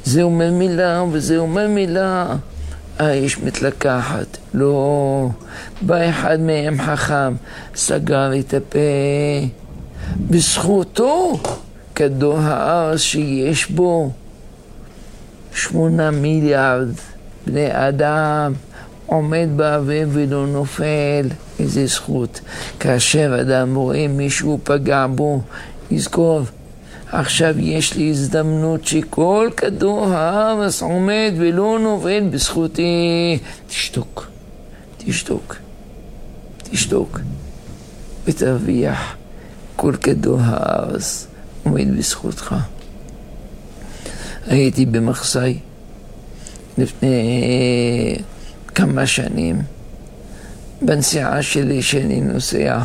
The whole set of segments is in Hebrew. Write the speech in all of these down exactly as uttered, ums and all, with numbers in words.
זה אומר מילה וזה אומר מילה. האיש מתלקחת, לא. בא אחד מהם חכם, סגר את הפה. בזכותו כדור הארץ שיש בו שמונה מיליארד בני אדם, עומד באוויר ולא נופל. איזה זכות. כאשר אדם רואה מישהו פגע בו, יזכור, עכשיו יש לי הזדמנות שכל כדור הארץ עומד ולא נופל בזכותי. תשתוק, תשתוק, תשתוק, ותרוויח. כל כדור הארץ עומד בזכותך. הייתי במחסאי לפני כמה שנים, בנסיעה שלי שאני נוסע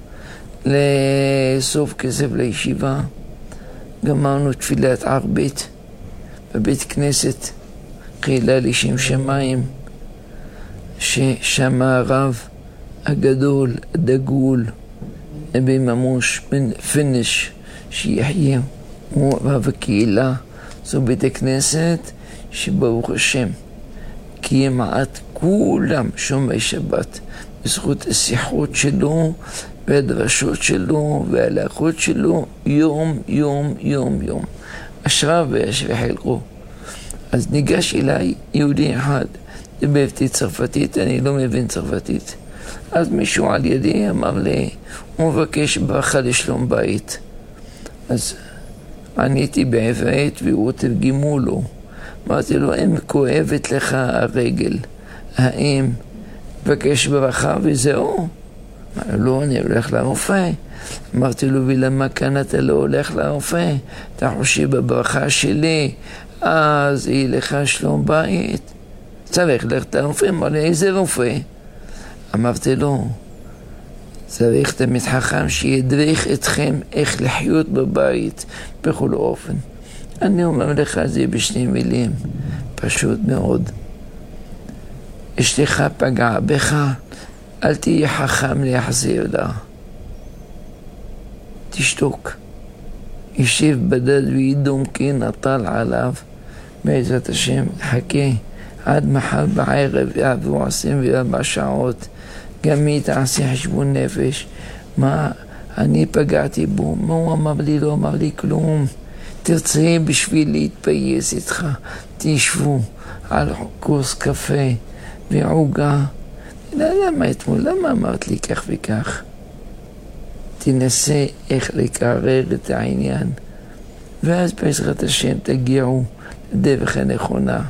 לסוף כסף לישיבה. גמרנו תפילת ערבית בבית כנסת, חילה לי שם שמיים, ששם הרב הגדול, הדגול, נבי ממוש בן פינש, שיחיה, הוא רב הקהילה. זו בית הכנסת שברוך השם כמעט כולם שומרי שבת, בזכות השיחות שלו והדרשות שלו וההלכות שלו, יום יום יום יום. אשריו וישבי חלקו. אז ניגש אליי יהודי אחד, דיבר איתי צרפתית, אני לא מבין צרפתית. אז מישהו על ידי אמר לי, הוא מבקש ברכה לשלום בית. אז עניתי בעברית והוא תרגימו לו. אמרתי לו, אם כואבת לך הרגל, האם מבקש ברכה וזהו? לא, אני הולך לרופא. אמרתי לו, ולמה כאן אתה לא הולך לרופא? אתה חושב בברכה שלי, אז יהיה לך שלום בית. צריך ללכת לרופא. אמר לי, איזה רופא? אמרתי לו, צריך תמיד חכם שידריך אתכם איך לחיות בבית בכל אופן. אני אומר לך זה בשני מילים, פשוט מאוד. אשתך פגעה בך, אל תהיה חכם להחזיר לה. תשתוק. ישב בדד וידום כי נטל עליו. בעזרת השם, חכה עד מחר בערב, יעברו עשרים וארבע שעות. גם היא תעשה חשבון נפש. מה אני פגעתי בו? מה הוא אמר לי? לא אמר לי כלום. תרצה בשביל להתפייס איתך, תשבו על כוס קפה ועוגה. למה אתמול? למה אמרת לי כך וכך? תנסה איך לקרר את העניין, ואז בעזרת השם תגיעו לדרך הנכונה.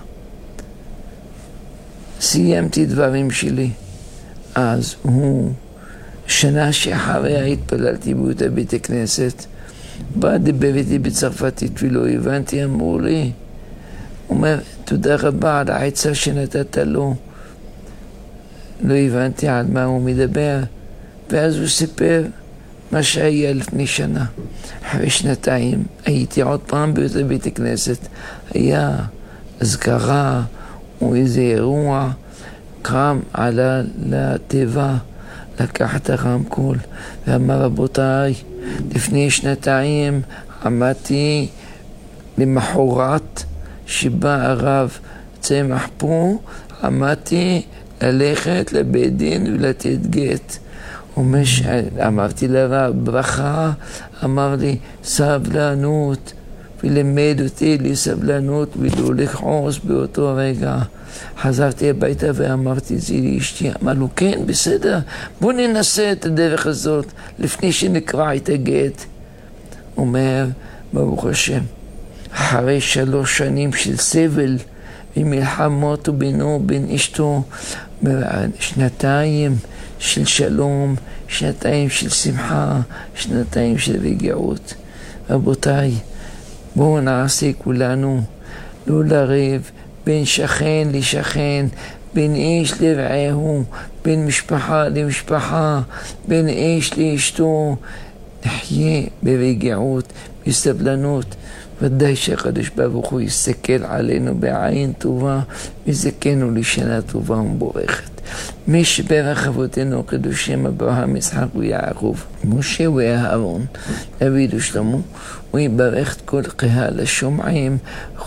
סיימתי דברים שלי. אז הוא, שנה שאחריה התפללתי באותה בית הכנסת, בא דיבר איתי בצרפתית ולא הבנתי, אמרו לי, אומר, תודה רבה על העצה שנתת לו. לא הבנתי על מה הוא מדבר, ואז הוא סיפר מה שהיה לפני שנה. אחרי שנתיים הייתי עוד פעם באותה בית הכנסת, היה אזכרה או איזה אירוע, קם עלה לטבע, לקח את הרמקול ואמר, רבותיי, לפני שנתיים עמדתי למחרת שבא הרב צמח פה, עמדתי ללכת לבית דין ולתת גט. ומש... אמרתי לרב ברכה, אמר לי סבלנות, ולימד אותי לסבלנות ולא לכעוס באותו רגע. חזרתי הביתה ואמרתי זה לאשתי, אמר לו כן בסדר, בוא ננסה את הדרך הזאת לפני שנקרא את הגט. אומר ברוך השם, אחרי שלוש שנים של סבל ומלחמות בינו בין אשתו, שנתיים של שלום, שנתיים של שמחה, שנתיים של רגיעות. רבותיי, בואו נעשה כולנו לא לריב בין שכן לשכן, בין איש לרעהו, בין משפחה למשפחה, בין איש לאשתו. נחיה ברגיעות, בסבלנות. ודאי שהקדוש ברוך הוא יסתכל עלינו בעין טובה, ויזכנו לשנה טובה ומבורכת. מי שברך אבותינו הקדושים אברהם, יצחק ויעקב, משה ואהרון, דוד ושלמה, הוא יברך את כל קהל השומעים.